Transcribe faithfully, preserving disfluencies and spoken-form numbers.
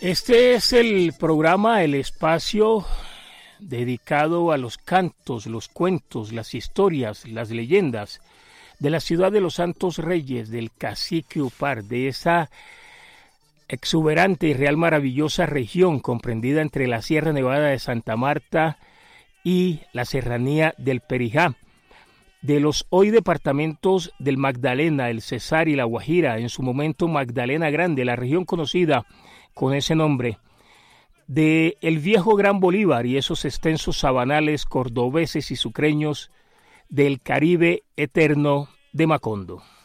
Este es el programa, el espacio dedicado a los cantos, los cuentos, las historias, las leyendas de la ciudad de los Santos Reyes, del Cacique Upar, de esa exuberante y real maravillosa región comprendida entre la Sierra Nevada de Santa Marta y la serranía del Perijá, de los hoy departamentos del Magdalena, el Cesar y la Guajira, en su momento Magdalena Grande, la región conocida con ese nombre, de el viejo Gran Bolívar y esos extensos sabanales cordobeses y sucreños del Caribe eterno de Macondo.